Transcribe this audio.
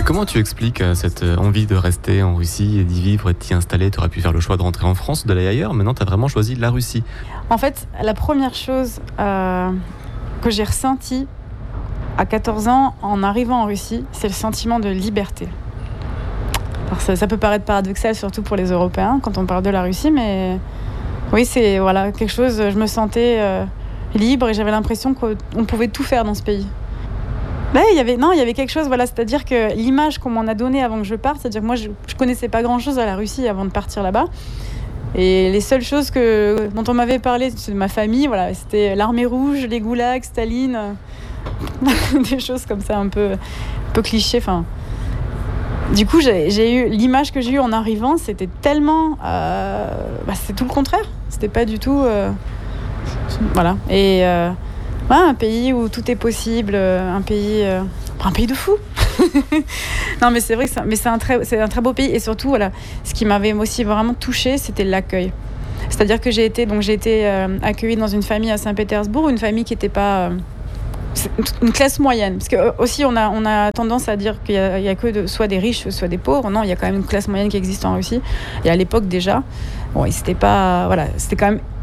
comment tu expliques cette envie de rester en Russie et d'y vivre et de t'y installer? Tu aurais pu faire le choix de rentrer en France ou d'aller ailleurs. Maintenant, tu as vraiment choisi la Russie. En fait, la première chose que j'ai ressentie à 14 ans en arrivant en Russie, c'est le sentiment de liberté. Alors ça peut paraître paradoxal, surtout pour les Européens, quand on parle de la Russie, mais oui, c'est quelque chose, je me sentais libre et j'avais l'impression qu'on pouvait tout faire dans ce pays. Il y avait quelque chose, c'est-à-dire que l'image qu'on m'en a donnée avant que je parte, c'est-à-dire que moi, je connaissais pas grand-chose à la Russie avant de partir là-bas. Et les seules choses dont on m'avait parlé, c'est de ma famille, c'était l'armée rouge, les goulags, Staline, des choses comme ça, un peu cliché. Du coup, j'ai eu l'image que j'ai eue en arrivant, c'était tellement, c'était tout le contraire. C'était pas du tout, Et un pays où tout est possible, un pays de fou. Non, mais c'est vrai que c'est un très beau pays. Et surtout, ce qui m'avait aussi vraiment touchée, c'était l'accueil. C'est-à-dire que j'ai été accueillie dans une famille à Saint-Pétersbourg, une famille qui n'était pas une classe moyenne. Parce que aussi, on a tendance à dire qu'il y a que soit des riches, soit des pauvres. Non, il y a quand même une classe moyenne qui existe en Russie. Et à l'époque déjà, c'était quand même